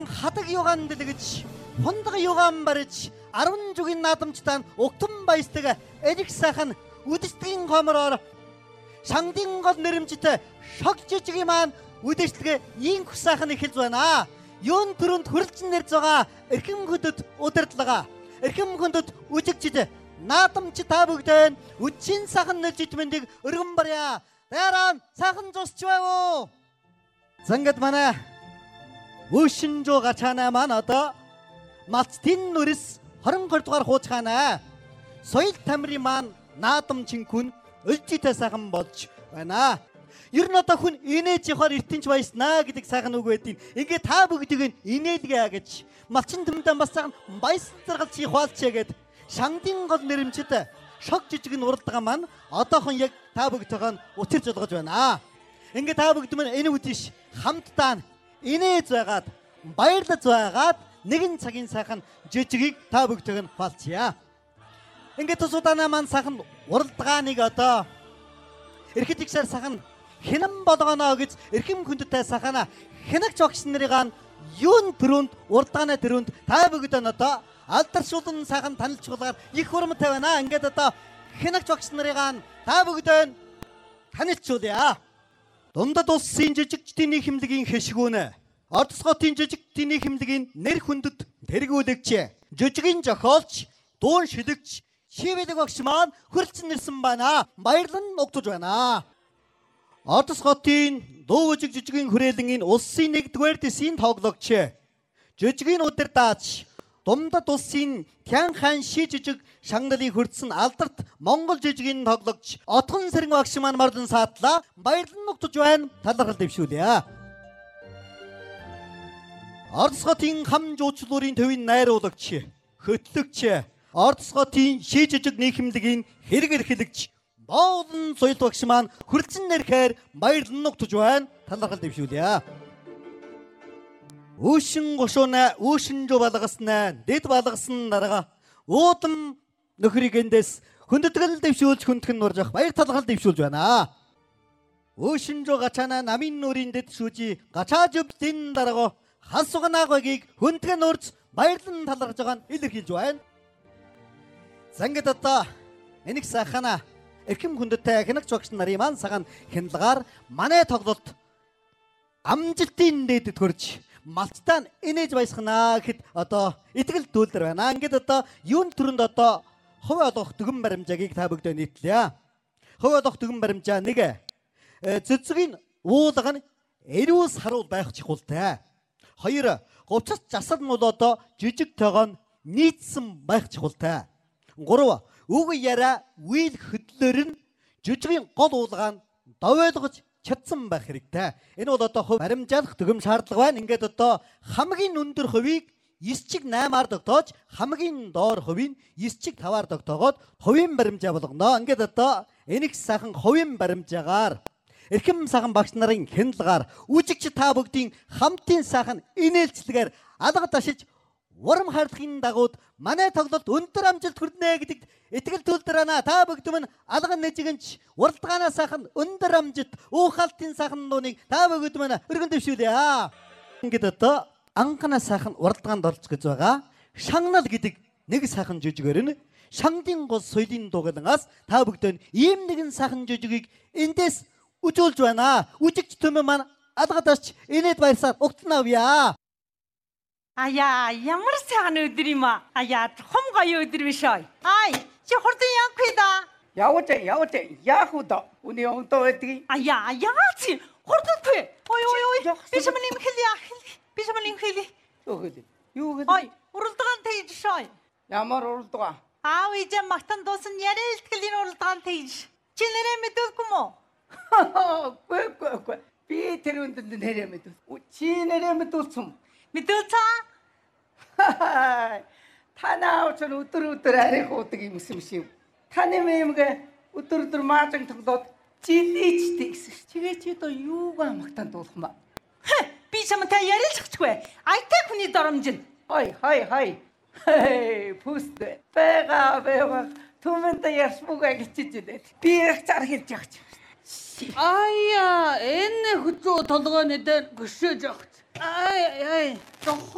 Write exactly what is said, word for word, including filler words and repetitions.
хадаг югаан дэлгэж хундаг югаан бариж арван жүгийн наадамчтан угтан баястаг эрих сайхан үдэштгийн гомроор шангын гол нэрэмжтэй шог жижиг маань үдэшлэгээ ийн хүсайхан эхэлж байна. Юун төрөнд хүрлжин нэрж байгаа эрхэм хөдөд удирдлага эрхэм хөдөд үжигчд наадамч та бүгдэн үдшин сайхан нэржид мэндийг өргөн барья. Дээран сайхан зусч байв. Зангад манай Өшинжо гачана маань одоо Малцтын нүрэс двадцать two дугаар хуучгаана. Соёл тамирын маань наадамчин хүн өлжитэй сайхан болж байна. Ер нь одоо хүн инээжихоор эртэнч баяснаа гэдэг сайхан үг байдیں۔ Ингээ та бүгдийг инээлгээ гэж малчин төмдөн бас сайхан баясан заргалч хуваалчаа гэд шангын гол нэрэмжид шог жижиг нь уралдаан маань одоохон яг та бүгдтэйг утирч болгож байна. Ингээ та бүгд маань энэ үдиш хамтдаа инээж байгаад баярлаж байгаад нэгэн цагийн сайхан жижигийг та бүгдтэйг хуваалцъя. Ингээ тусууданаа маань сайхан уралдааныг одоо эрхэд ихсээр сайхан хинэн болгоно гэж эрхэм хүндтэй сайхан хинагч багш нарын юун төрөнд уралдааны төрөнд та бүгд одоо алдаршуулан сайхан танилцуулгаар их хурамтай байна. Ингээд одоо хинагч багш нарын та бүгд танилцуулъя. Дундад улсын жижигчдийн нийгэмлэгийн хэшгүүнэ Ордосготын жижигчдийн нийгэмлэгийн нэр хүндэт тэргүүлэгч жижигэн зохиолч дуун шилэгч шивэлэг багш маань хүрэлцэн нэрсэн байна. Баярлан угтаж байна. Ордосготын дуу жиг жижигэн хүрээлэн энэ улсын нэгдүгээр дэсийн тоглогч жижигэн удирдаач Дундад улсын Тянхан ши жижиг шагналыг хүртсэн алдарт Монгол жижигэн тоглогч Отгон Сэрэн багш маань марлан саадлаа. Баярлан угтаж байна. Талархал дэвшүүлье. Ордосготын хам жуучлуурын төвийн найруулагч хөтлөгч Ордосготын ши жижиг нийгэмлэгийн хэрэг эрхлэгч Боолн соёл багш маань хүрэлцэн нэрхээр баярлан угтаж байна. Талархал дэвшүүлье. Өшин гошууна өшинжо балгасна дэд балгасан дарга уудам нөхрийгэндээс хүндэтгэл дэвшүүлж хүндхэн нурж авах баяр талархал дэвшүүлж байна. Өшинжо гачана намын нүрийн дэд шүүжи гачааж өвдөн дарга хасуганаагагийг хүндхэн нурж баярлан талархаж байгаа нь илэрхийлж байна. Зангид одоо энийг сайхана эрхэм хүндтэй хинагч багш нарын маань саган хянлагаар манай тоглолт амжилтын дэдэд хүрч Малцтан инээж баясгана гэхэд одоо итгэл дүүлдэр байна. Ингээд одоо юун төрөнд одоо хувь олох дүгэн баримжаагийг та бүгдөө нийтлэе. Хувь олох дүгэн баримжаа нэг цэцгийн уулга нь эрүүс харуул байх чухалтай. Хоёр говцос засал нь бол одоо жижиг тоогоо нийцсэн байх чухалтай. Гурав үг яриа үйл хөдлөлөөр нь жижигэн гол уулгаан довойлгож чадсан байх хэрэгтэй. Энэ бол одоо хувь баримжаалах дүгэм шаардлага байна. Ингээд одоо хамгийн өндөр хувийг девять чиг eight-аар тогтоож хамгийн доор хувийг девять чиг five-аар тогтоогоод хувийн баримжаа болгоно. Ингээд одоо энийг сайхан хувийн баримжаагаар эрхэм сайхан багш нарын хянлагаар үжигч та бүгдийн хамтын сайхан инээлцлэгээр алга ташиж урам хайрлагын дагууд манай тоглолт өндөр амжилт хүрнэ гэдэгт итгэл түүлдэр байна. Та бүгд мань алга нэжигэнч уралдаанаа сайхан өндөр амжилт уухалтын сайхан дууныг та бүгд мань өргөн дэвшүүлье. Ингээд одоо анханаа сайхан уралдаанд орж гэж байгаа шагнал гэдэг нэг сайхан жижигэр нь шангын гол соёлын дугалангаас та бүгд ийм нэгэн сайхан жижигийг эндээс үжүүлж байна. Үжигч төмөн маань алга ташч инээд баярсаар угтан авъя. Аяа, ямар сайхан өдөр юм аа. Аяа, том гоё өдөр биш ой. Ай, чи хурдан явах вэ да? Явж, явж, яах вэ? Үний онтоо байдгийг. Аяа, яагаад чи хурдан вэ? Ой, ой, ой. Би ч юм хэлье. Би ч юм хэлье. Юу хэлээ? Юу хэлээ? Ой, уралдаан тэгж шой. Ямар уралдаан? Аав ижээ магтан дуусан яриа илтгэлийн уралдаан тэгж. Чи нэрээ мэдүүлгүй мө? Гүй, гүй, гүй. Би тэр үндэнд нэрээ мэдүүл. Чи нэрээ мэдүүлсэн. Мэдүүлсэн? Танаа ч өдөр өдөр арих уудаг юм шиг. Таны мэмгэ өдөр өдөр маажин тоглоод жилийч тэгсэн. Чигээ чи одоо юугаа магтаан дуулах юм ба? Би чамтай ярилцчихгүй. Айтай хүний доромжин. Хой, хой, хой. Хей, пуст. Бага, бага. Түмэнтэй ясмугаа гिचиж дээ. Би их зар хэлж явах. Аяа, энэ хөдөө толгойн дээр гөшөөж явах. Ай, ай.